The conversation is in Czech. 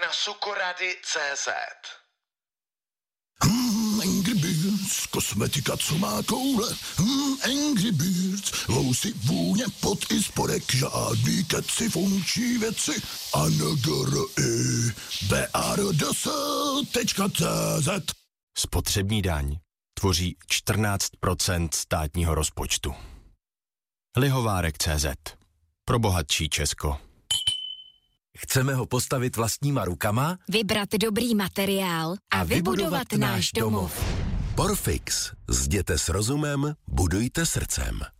na sukorady.cz. Angry Birds, kosmetika, co má koule. Angry Birds, lousy, vůně, pot i spodek, žádný keci, funkční věci. ANGRI.BARDS.CZ. Spotřební daň tvoří 14% státního rozpočtu. Lihovárek.cz. Pro bohatší Česko. Chceme ho postavit vlastníma rukama, vybrat dobrý materiál a vybudovat náš domov. Porfix. Zděte s rozumem, budujte srdcem.